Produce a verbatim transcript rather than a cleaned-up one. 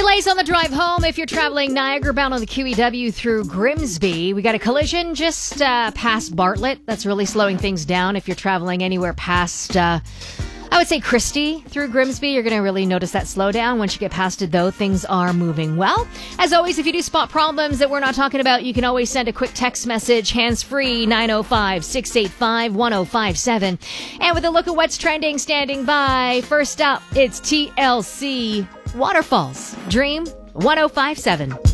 Delays on the drive home if you're traveling Niagara bound on the Q E W through Grimsby. We got a collision just uh, past Bartlett. That's really slowing things down. If you're traveling anywhere past, uh, I would say Christie through Grimsby, you're going to really notice that slowdown. Once you get past it, though, things are moving well. As always, if you do spot problems that we're not talking about, you can always send a quick text message, hands-free, nine oh five, six eight five, one oh five seven. And with a look at what's trending, standing by, first up, it's T L C Waterfalls. Dream one oh five seven.